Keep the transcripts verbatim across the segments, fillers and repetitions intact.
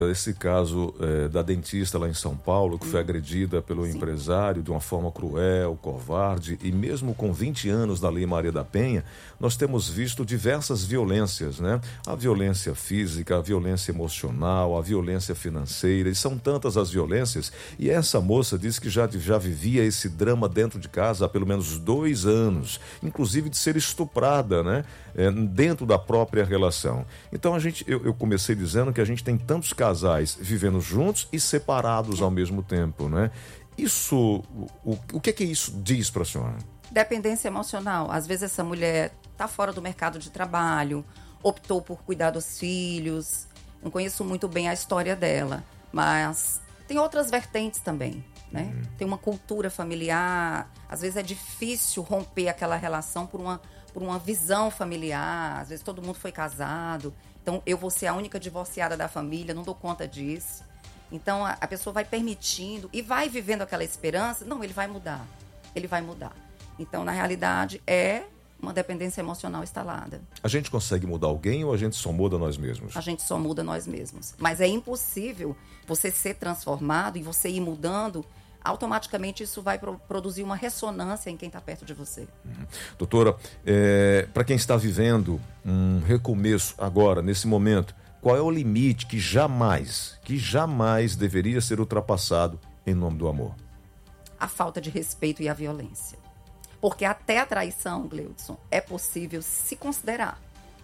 Esse caso é, da dentista lá em São Paulo, que foi agredida pelo Sim. empresário de uma forma cruel, covarde, e mesmo com vinte anos da Lei Maria da Penha, nós temos visto diversas violências, né? A violência física, a violência emocional, a violência financeira, e são tantas as violências. E essa moça disse que já, já vivia esse drama dentro de casa há pelo menos dois anos, inclusive de ser estuprada, né? É, dentro da própria relação. Então a gente, eu, eu comecei dizendo que a gente tem tantos casais vivendo juntos e separados ao mesmo tempo, né? Isso, o, o que é que isso diz para a senhora? Dependência emocional. Às vezes essa mulher está fora do mercado de trabalho, optou por cuidar dos filhos. Não conheço muito bem a história dela, mas tem outras vertentes também, né? Uhum. Tem uma cultura familiar. Às vezes é difícil romper aquela relação por uma por uma visão familiar, às vezes todo mundo foi casado, então eu vou ser a única divorciada da família, não dou conta disso. Então a, a pessoa vai permitindo e vai vivendo aquela esperança, não, ele vai mudar, ele vai mudar. Então, na realidade, é uma dependência emocional instalada. A gente consegue mudar alguém ou a gente só muda nós mesmos? A gente só muda nós mesmos. Mas é impossível você ser transformado e você ir mudando. Automaticamente isso vai pro- produzir uma ressonância em quem está perto de você. Uhum. Doutora, é, para quem está vivendo um recomeço agora, nesse momento, qual é o limite que jamais, que jamais deveria ser ultrapassado em nome do amor? A falta de respeito e a violência. Porque até a traição, Gleudson, é possível se considerar.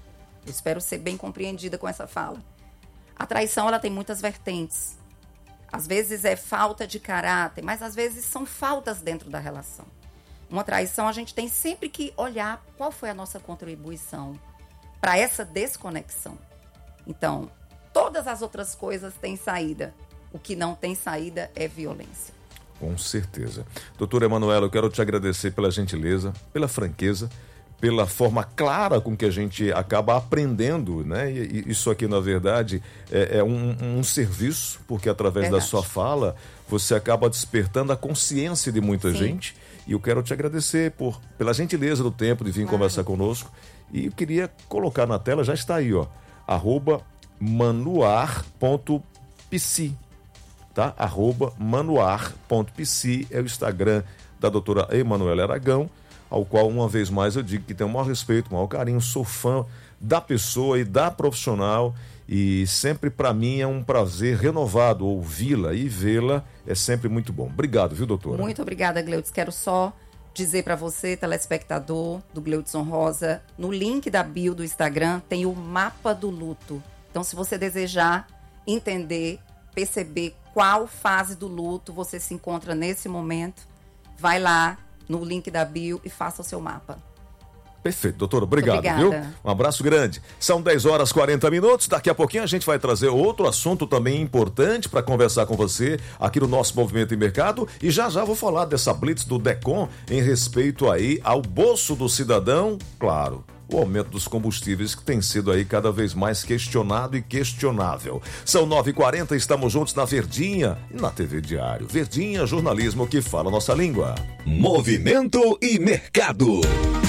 Eu espero ser bem compreendida com essa fala. A traição, ela tem muitas vertentes. Às vezes é falta de caráter, mas às vezes são faltas dentro da relação. Uma traição, a gente tem sempre que olhar qual foi a nossa contribuição para essa desconexão. Então, todas as outras coisas têm saída. O que não tem saída é violência. Com certeza. Doutora Emanuela, eu quero te agradecer pela gentileza, pela franqueza, pela forma clara com que a gente acaba aprendendo, né? E, e isso aqui, na verdade, é, é um, um serviço, porque através verdade. Da sua fala, você acaba despertando a consciência de muita Sim. gente. E eu quero te agradecer por, pela gentileza do tempo de vir claro. Conversar conosco. E eu queria colocar na tela, já está aí, ó, arroba manuar ponto psi, tá? Arroba manuar ponto psi é o Instagram da doutora Emanuela Aragão, ao qual, uma vez mais, eu digo que tenho o maior respeito, o maior carinho, sou fã da pessoa e da profissional, e sempre, para mim, é um prazer renovado ouvi-la e vê-la, é sempre muito bom. Obrigado, viu, doutora? Muito obrigada, Gleudson. Quero só dizer para você, telespectador do Gleudson Rosa, no link da bio do Instagram tem o mapa do luto. Então, se você desejar entender, perceber qual fase do luto você se encontra nesse momento, vai lá no link da bio e faça o seu mapa. Perfeito, doutora, obrigado, viu? Um abraço grande. São dez horas e quarenta minutos, daqui a pouquinho a gente vai trazer outro assunto também importante para conversar com você aqui no nosso Movimento em Mercado, e já já vou falar dessa blitz do DECOM em respeito aí ao bolso do cidadão, claro, o aumento dos combustíveis que tem sido aí cada vez mais questionado e questionável. São nove e quarenta, estamos juntos na Verdinha e na T V Diário. Verdinha, jornalismo que fala nossa língua. Movimento e Mercado.